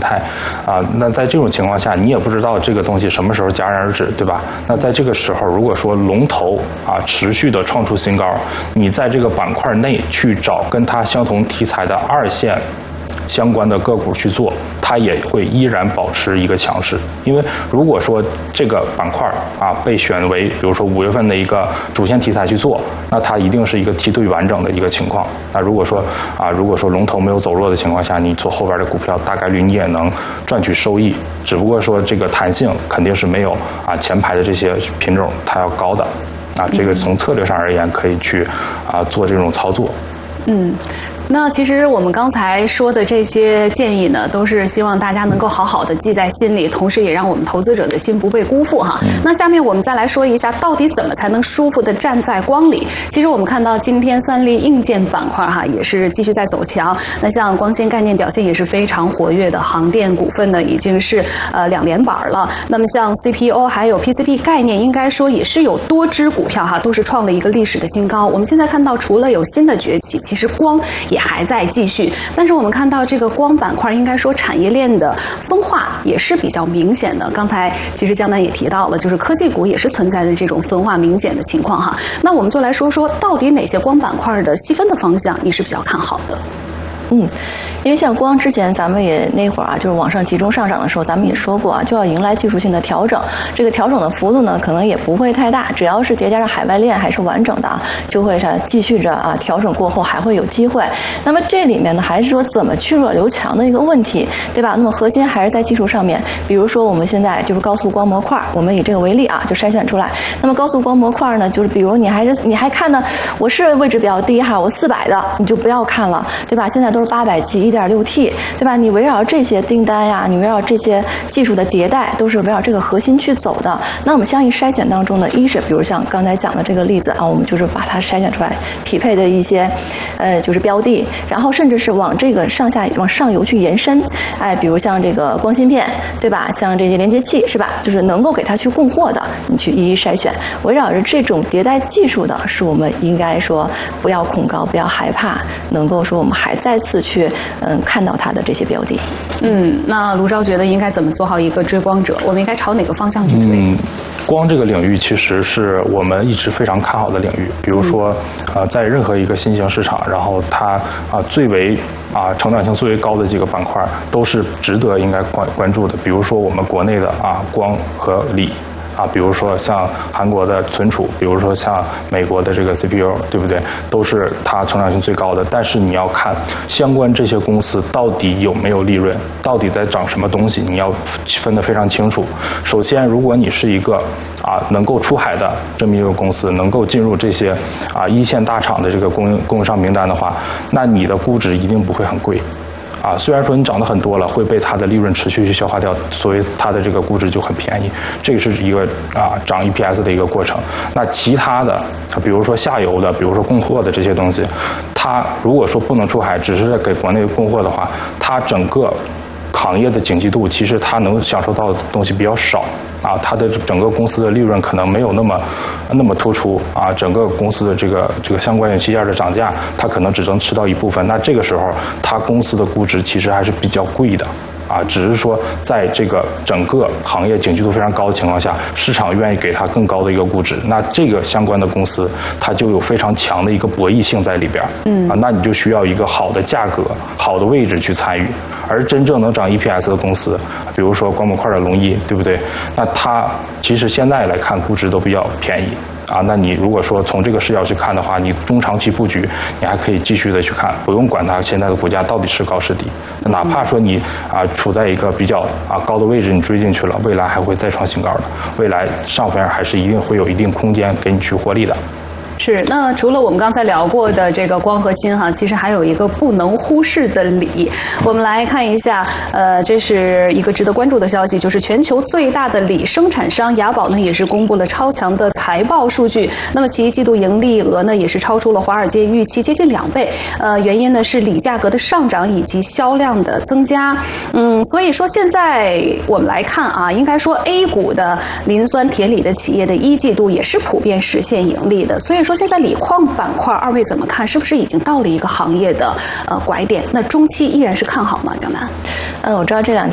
态那在这种情况下，你也不知道这个东西什么时候戛然而止，对吧？那在这个时候，如果说龙头持续的创出新高，你在这个板块内去找跟它相同题材的二线相关的个股去做，它也会依然保持一个强势。因为如果说这个板块被选为比如说5月份的一个主线题材去做，那它一定是一个梯队完整的一个情况。那如果说龙头没有走弱的情况下，你做后边的股票大概率你也能赚取收益，只不过说这个弹性肯定是没有前排的这些品种它要高的。这个从策略上而言可以去做这种操作。 那其实我们刚才说的这些建议呢，都是希望大家能够好好的记在心里，同时也让我们投资者的心不被辜负哈。那下面我们再来说一下，到底怎么才能舒服的站在光里？其实我们看到今天算力硬件板块也是继续在走强。那像光纤概念表现也是非常活跃的，航电股份呢已经是2连板了。那么像 CPU 还有 PCB 概念，应该说也是有多只股票都是创了一个历史的新高。我们现在看到，除了有新的崛起，其实光也还在继续，但是我们看到这个光板块，应该说产业链的分化也是比较明显的。刚才其实江南也提到了，就是科技股也是存在着这种分化明显的情况哈。那我们就来说说，到底哪些光板块的细分的方向你是比较看好的？ 因为像光之前咱们也那会儿就是往上集中上涨的时候，咱们也说过就要迎来技术性的调整。这个调整的幅度呢，可能也不会太大，只要是叠加上海外链还是完整的就会继续着调整过后还会有机会。那么这里面呢，还是说怎么去弱留强的一个问题，对吧？那么核心还是在技术上面，比如说我们现在就是高速光模块，我们以这个为例就筛选出来。那么高速光模块呢，就是比如你还看呢，我是位置比较低我400的你就不要看了，对吧？现在都是800G 1.6T， 对吧？你围绕这些订单你围绕这些技术的迭代，都是围绕这个核心去走的。那我们相应筛选当中呢，一是比如像刚才讲的这个例子我们就是把它筛选出来匹配的一些就是标的，然后甚至是往这个往上游去延伸，比如像这个光芯片，对吧？像这些连接器，是吧？就是能够给它去供货的，你去一一筛选。围绕着这种迭代技术的，是我们应该说不要恐高，不要害怕，能够说我们还再次去看到它的这些标的。 那卢钊觉得应该怎么做好一个追光者？我们应该朝哪个方向去追？ 光这个领域其实是我们一直非常看好的领域。比如说在任何一个新兴市场，然后它最为成长性最为高的几个板块都是值得应该关注的。比如说我们国内的光和锂。比如说像韩国的存储，比如说像美国的这个 CPU， 对不对？都是它成长性最高的。但是你要看相关这些公司到底有没有利润，到底在涨什么东西，你要分得非常清楚。首先，如果你是一个能够出海的这么一个公司，能够进入这些一线大厂的这个供应商名单的话，那你的估值一定不会很贵。虽然说你涨得很多了，会被它的利润持续去消化掉，所以它的这个估值就很便宜。这个是一个涨 EPS 的一个过程。那其他的，比如说下游的，比如说供货的这些东西，它如果说不能出海，只是在给国内供货的话，它整个行业的景气度，其实它能享受到的东西比较少它的整个公司的利润可能没有那么突出整个公司的这个相关元器件的涨价，它可能只能吃到一部分。那这个时候，它公司的估值其实还是比较贵的。只是说在这个整个行业景气度非常高的情况下，市场愿意给它更高的一个估值，那这个相关的公司它就有非常强的一个博弈性在里边。那你就需要一个好的价格、好的位置去参与。而真正能涨 EPS 的公司，比如说光模块的龙一，对不对？那它其实现在来看估值都比较便宜。那你如果说从这个视角去看的话，你中长期布局，你还可以继续的去看，不用管它现在的股价到底是高是低。哪怕说你处在一个比较高的位置，你追进去了，未来还会再创新高的，未来上边还是一定会有一定空间给你去获利的。 是，那除了我们刚才聊过的这个光和锌其实还有一个不能忽视的锂。我们来看一下，这是一个值得关注的消息，就是全球最大的锂生产商雅宝呢，也是公布了超强的财报数据。那么其季度盈利额呢，也是超出了华尔街预期接近2倍。原因呢是锂价格的上涨以及销量的增加。所以说现在我们来看应该说 A 股的磷酸铁锂的企业的1季度也是普遍实现盈利的。所以说现在锂矿板块二位怎么看？是不是已经到了一个行业的拐点？那中期依然是看好吗？江南？ 我知道这2天